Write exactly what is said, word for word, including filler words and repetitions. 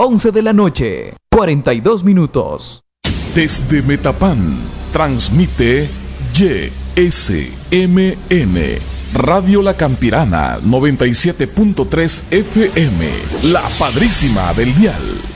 once de la noche, cuarenta y dos minutos. Desde Metapán, transmite Y S M N, Radio La Campirana, noventa y siete punto tres F M, la padrísima del dial.